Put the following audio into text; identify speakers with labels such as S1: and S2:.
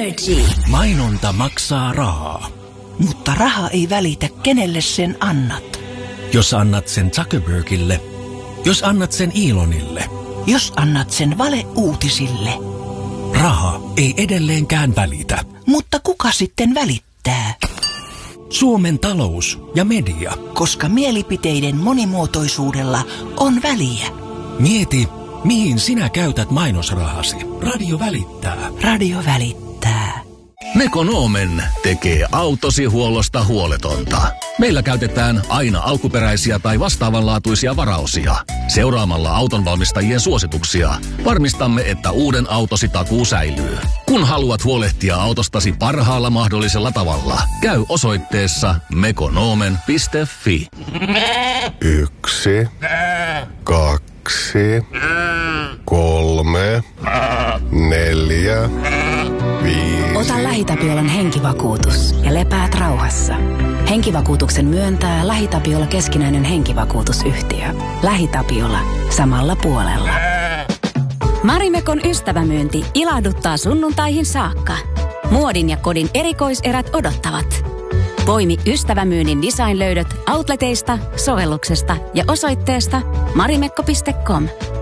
S1: Energy.
S2: Mainonta maksaa rahaa.
S1: Mutta raha ei välitä, kenelle sen annat.
S2: Jos annat sen Zuckerbergille, jos annat sen Elonille,
S1: jos annat sen valeuutisille.
S2: Raha ei edelleenkään välitä.
S1: Mutta kuka sitten välittää?
S2: Suomen talous ja media.
S1: Koska mielipiteiden monimuotoisuudella on väliä.
S2: Mieti, mihin sinä käytät mainosrahasi. Radio välittää.
S1: Radio välittää.
S3: Mekonomen tekee autosi huollosta huoletonta. Meillä käytetään aina alkuperäisiä tai vastaavanlaatuisia varaosia. Seuraamalla autonvalmistajien suosituksia varmistamme, että uuden autosi takuu säilyy. Kun haluat huolehtia autostasi parhaalla mahdollisella tavalla, käy osoitteessa mekonomen.fi.
S4: 1, 2, 3, 4, 5.
S5: Ota LähiTapiolan henkivakuutus ja lepäät rauhassa. Henkivakuutuksen myöntää LähiTapiola keskinäinen henkivakuutusyhtiö. LähiTapiola. Samalla puolella.
S6: Marimekon ystävämyynti ilahduttaa sunnuntaihin saakka. Muodin ja kodin erikoiserät odottavat. Poimi ystävämyynnin design-löydöt outleteista, sovelluksesta ja osoitteesta marimekko.com.